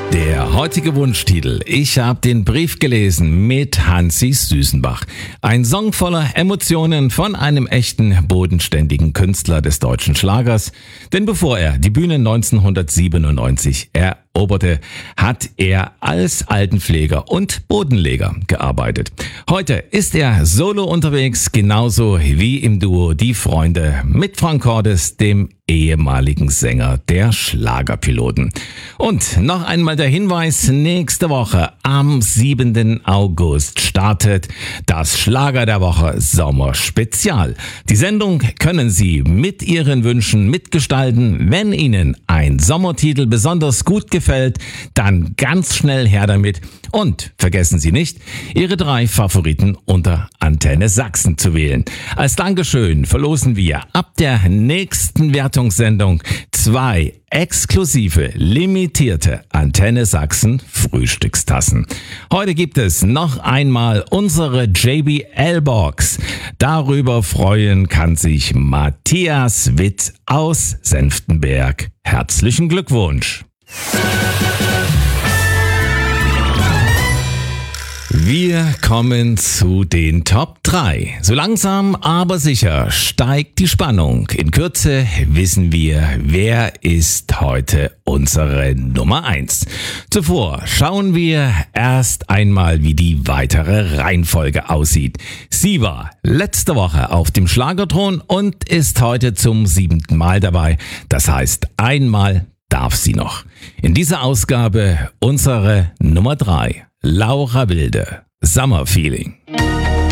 Der heutige Wunschtitel. Ich habe den Brief gelesen mit Hansi Süßenbach. Ein Song voller Emotionen von einem echten, bodenständigen Künstler des deutschen Schlagers. Denn bevor er die Bühne 1997 eroberte, hat er als Altenpfleger und Bodenleger gearbeitet. Heute ist er solo unterwegs, genauso wie im Duo Die Freunde mit Frank Cordes, dem ehemaligen Sänger der Schlagerpiloten. Und noch einmal der Hinweis, nächste Woche am 7. August startet das Schlager der Woche Sommerspezial. Die Sendung können Sie mit Ihren Wünschen mitgestalten. Wenn Ihnen ein Sommertitel besonders gut gefällt, dann ganz schnell her damit. Und vergessen Sie nicht, Ihre 3 Favoriten unter Antenne Sachsen zu wählen. Als Dankeschön verlosen wir ab der nächsten Wertungssendung 2 exklusive, limitierte Antenne Sachsen Frühstückstassen. Heute gibt es noch einmal unsere JBL-Box. Darüber freuen kann sich Matthias Witt aus Senftenberg. Herzlichen Glückwunsch! Wir kommen zu den Top 3. So langsam, aber sicher steigt die Spannung. In Kürze wissen wir, wer ist heute unsere Nummer 1. Zuvor schauen wir erst einmal, wie die weitere Reihenfolge aussieht. Sie war letzte Woche auf dem Schlagerthron und ist heute zum 7. Mal dabei. Das heißt, einmal darf sie noch. In dieser Ausgabe unsere Nummer 3. Laura Wilde, Summer Feeling.